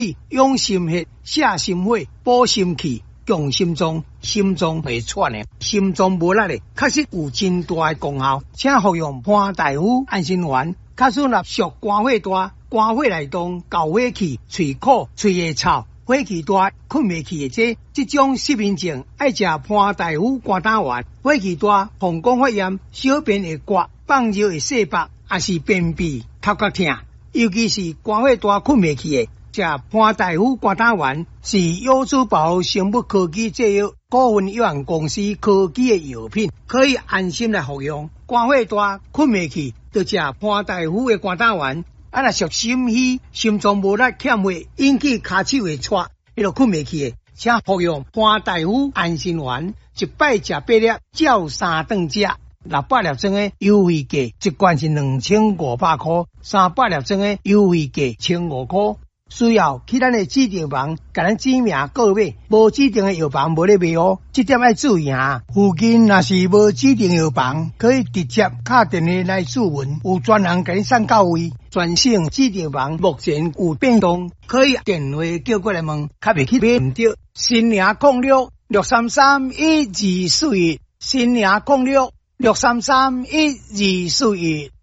养心血、泻心火、补心气、强心脏，心脏袂喘的，心脏无力的，确实有真大的功效。请服用潘大夫安心丸。假使若属肝火大、肝火内动、搞火气、喙苦、喙会臭、火气大、困袂去的这种失眠症，爱食潘大夫肝胆丸。火气大、膀胱发炎、小便会刮、放尿会泄白，也是便秘、头壳痛，尤其是肝火大、困袂去的。食潘大夫肝胆丸是优质保生物科技制药股份有限公司科技的药品，可以安心来服用。肝火大、困袂去，就食潘大夫的肝胆丸。若属心虚、心脏无力、欠血，引起骹手会喘，迄落困袂去的，请服用潘大夫安心丸，一摆食8粒，照3顿食。600粒装的优惠价，一罐是2500块，300粒装的优惠价1500块。需要去咱的指定房，甲咱指名购买，无指定的药房无咧卖哦，这点要注意哈。附近若是无指定药房，可以直接打电话来咨询，有专人甲你送到位。全省指定房目前有变动，可以电话叫过来问，较袂去买唔对。新营0663312241，新营0663312241。